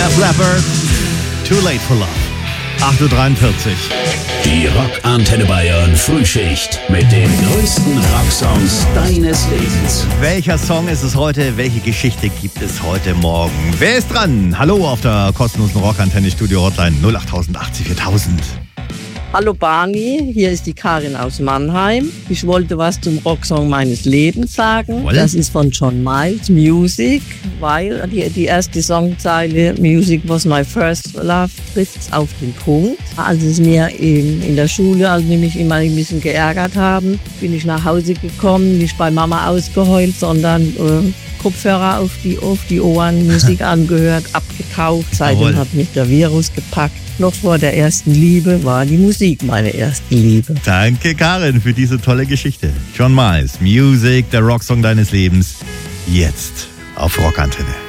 Def Leppard, Too Late for Love. 8.43 Uhr. Die Rock-Antenne Bayern Frühschicht mit den größten Rocksongs deines Lebens. Welcher Song ist es heute? Welche Geschichte gibt es heute Morgen? Wer ist dran? Hallo auf der kostenlosen Rockantenne Studio Hotline 08080 4000. Hallo Barney, hier ist die Karin aus Mannheim. Ich wollte was zum Rocksong meines Lebens sagen. Wolle? Das ist von John Miles, Music, weil die erste Songzeile Music was my first love trifft auf den Punkt. Als es mir in der Schule, als die mich immer ein bisschen geärgert haben, bin ich nach Hause gekommen, nicht bei Mama ausgeheult, sondern Kopfhörer auf die Ohren, Musik angehört, abgetaucht. Seitdem hat mich der Virus gepackt. Noch vor der ersten Liebe war die Musik meine erste Liebe. Danke Karin für diese tolle Geschichte. John Miles, Music, der Rocksong deines Lebens. Jetzt auf Rockantenne.